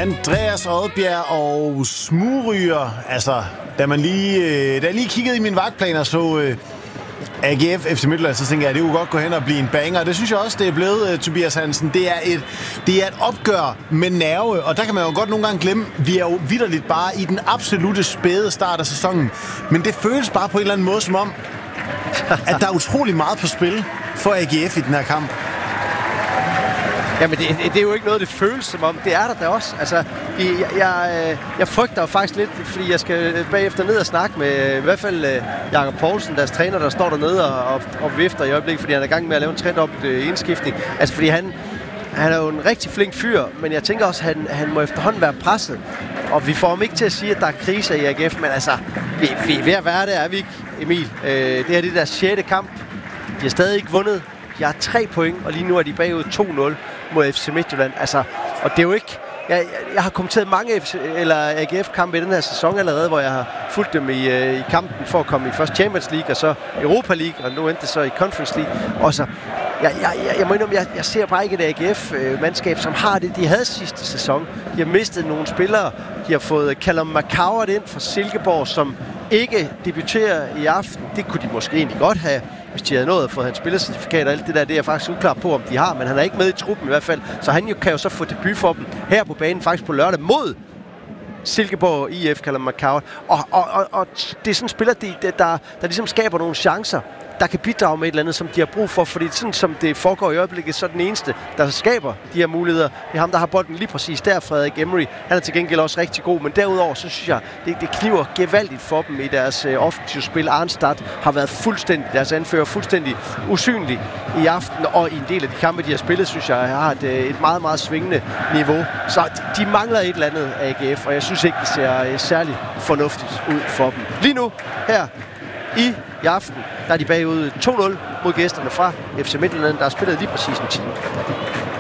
Andreas Odbjerg og smugryger. Altså, da jeg lige kiggede i min vagtplaner, så AGF FC Midtjylland, så tænker jeg, at det kunne godt gå hen og blive en banger. Det synes jeg også, det er blevet, Tobias Hansen. Det er et opgør med nerve, og der kan man jo godt nogle gange glemme, vi er jo vitterligt bare i den absolute spæde start af sæsonen. Men det føles bare på en eller anden måde som om, at der er utrolig meget på spil for AGF i den her kamp. Jamen, det er jo ikke noget, det føles som om. Det er der da også. Altså, jeg frygter jo faktisk lidt, fordi jeg skal bagefter ned og snakke med i hvert fald Jakob Poulsen, deres træner, der står dernede og vifter i øjeblikket, fordi han er i gang med at lave en tredobbelt indskiftning. Altså, fordi han er jo en rigtig flink fyr, men jeg tænker også, at han må efterhånden være presset. Og vi får ham ikke til at sige, at der er kriser i AGF, men altså, vi er ved at være der, er vi ikke, Emil? Det her det der 6. kamp. De har stadig ikke vundet. De har 3 point, og lige nu er de bagud 2-0 mod FC Midtjylland. Altså, og det er jo ikke... Jeg har kommenteret mange AGF-kampe i den her sæson allerede, hvor jeg har fulgt dem i kampen for at komme i først Champions League, og så Europa League, og nu endte det så i Conference League. Og så, jeg må indrømme, jeg ser bare ikke et AGF-mandskab, som har det, de havde sidste sæson. De har mistet nogle spillere. De har fået Callum McCoward ind fra Silkeborg, som ikke debuterer i aften. Det kunne de måske egentlig godt have, hvis de havde nået at få hans spillercertifikat og alt det der. Det er jeg faktisk uklar på, om de har, men han er ikke med i truppen i hvert fald. Så han kan jo så få debut for dem her på banen, faktisk på lørdag mod Silkeborg IF, Callum McCoward. Og det er sådan en spiller, der ligesom skaber nogle chancer, der kan bidrage med et eller andet, som de har brug for, fordi sådan som det foregår i øjeblikket, så er den eneste, der skaber de her muligheder. Det er ham, der har bolden lige præcis der, Frederik Emery. Han er til gengæld også rigtig god, men derudover, så synes jeg, det kniver gevaldigt for dem i deres offensive spil. Arnstad har været fuldstændig, deres anfører, fuldstændig usynlig i aften, og i en del af de kampe, de har spillet, synes jeg, har et meget, meget svingende niveau. Så de mangler et eller andet AGF, og jeg synes ikke, det ser særlig fornuftigt ud for dem. Lige nu, her i aften, der er de bagud 2-0 mod gæsterne fra FC Midtjylland, der har spillet lige præcis en time.